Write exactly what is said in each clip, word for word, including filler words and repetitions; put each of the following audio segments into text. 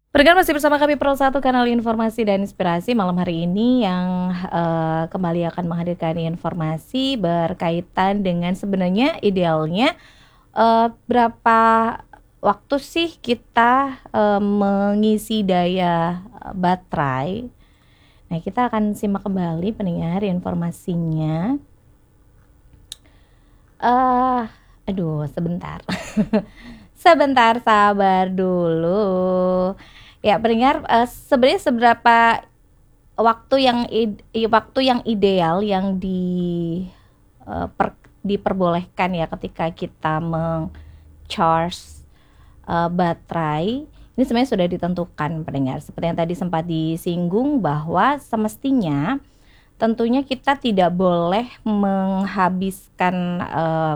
Pendengar masih bersama kami Pro satu Kanal Informasi dan Inspirasi malam hari ini yang uh, kembali akan menghadirkan informasi berkaitan dengan sebenarnya idealnya uh, berapa waktu sih kita uh, mengisi daya baterai. Nah, kita akan simak kembali pendengar informasinya. Uh, aduh, sebentar. Sebentar, sabar dulu. Ya, pendengar, uh, sebenarnya seberapa waktu yang ide, waktu yang ideal yang di uh, per, diperbolehkan ya ketika kita meng-charge uh, baterai ini sebenarnya sudah ditentukan, pendengar. Seperti yang tadi sempat disinggung bahwa semestinya tentunya kita tidak boleh menghabiskan uh,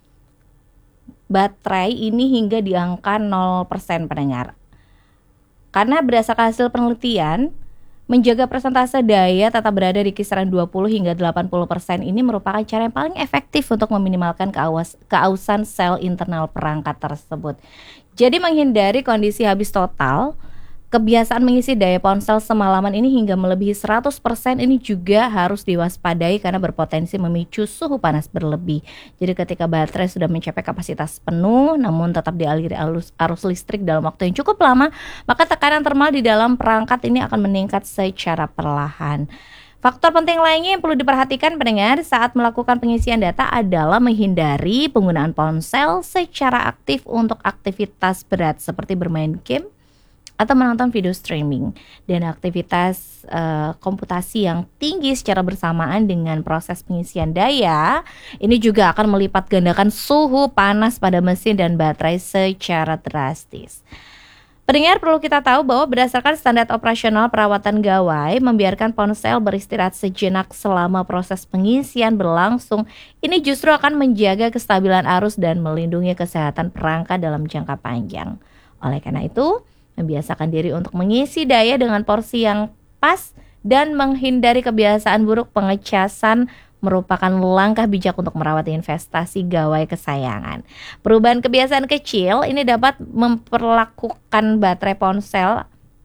baterai ini hingga di angka nol persen, pendengar. Karena berdasarkan hasil penelitian, menjaga persentase daya tetap berada di kisaran dua puluh hingga delapan puluh persen ini merupakan cara yang paling efektif untuk meminimalkan keawas, keausan sel internal perangkat tersebut. Jadi menghindari kondisi habis total, kebiasaan mengisi daya ponsel semalaman ini hingga melebihi seratus persen ini juga harus diwaspadai karena berpotensi memicu suhu panas berlebih. Jadi ketika baterai sudah mencapai kapasitas penuh namun tetap dialiri arus, arus listrik dalam waktu yang cukup lama, maka tekanan termal di dalam perangkat ini akan meningkat secara perlahan. Faktor penting lainnya yang perlu diperhatikan pendengar saat melakukan pengisian data adalah menghindari penggunaan ponsel secara aktif untuk aktivitas berat seperti bermain game atau menonton video streaming dan aktivitas uh, komputasi yang tinggi secara bersamaan dengan proses pengisian daya ini juga akan melipat gandakan suhu panas pada mesin dan baterai secara drastis. Pendengar, perlu kita tahu bahwa berdasarkan standar operasional perawatan gawai, membiarkan ponsel beristirahat sejenak selama proses pengisian berlangsung ini justru akan menjaga kestabilan arus dan melindungi kesehatan perangkat dalam jangka panjang. Oleh karena itu, membiasakan diri untuk mengisi daya dengan porsi yang pas dan menghindari kebiasaan buruk pengecasan merupakan langkah bijak untuk merawat investasi gawai kesayangan. Perubahan kebiasaan kecil ini dapat memperlakukan baterai ponsel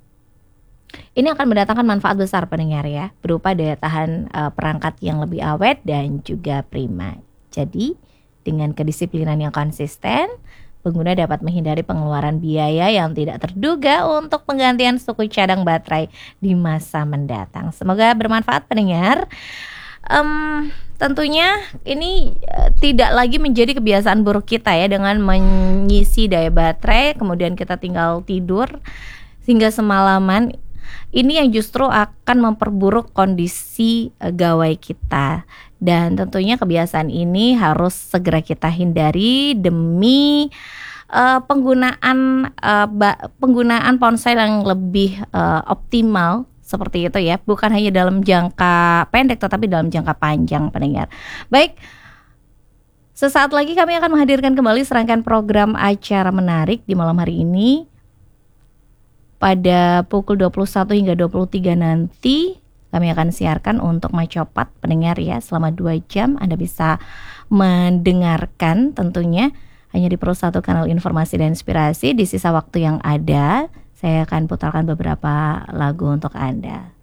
ini akan mendatangkan manfaat besar, pendengar ya, berupa daya tahan uh, perangkat yang lebih awet dan juga prima. Jadi dengan kedisiplinan yang konsisten, pengguna dapat menghindari pengeluaran biaya yang tidak terduga untuk penggantian suku cadang baterai di masa mendatang. Semoga bermanfaat, pendengar. Um, tentunya ini uh, tidak lagi menjadi kebiasaan buruk kita ya dengan mengisi daya baterai kemudian kita tinggal tidur hingga semalaman. Ini yang justru akan memperburuk kondisi uh, gawai kita. Dan tentunya kebiasaan ini harus segera kita hindari demi uh, penggunaan uh, ba- penggunaan ponsel yang lebih uh, optimal seperti itu ya, bukan hanya dalam jangka pendek tetapi dalam jangka panjang, pendengar. Baik, sesaat lagi kami akan menghadirkan kembali serangkaian program acara menarik di malam hari ini pada pukul dua puluh satu hingga dua puluh tiga nanti. Kami akan siarkan untuk Macopat, pendengar ya, selama dua jam Anda bisa mendengarkan tentunya hanya di Pro satu Kanal Informasi dan Inspirasi. Di sisa waktu yang ada, saya akan putarkan beberapa lagu untuk Anda.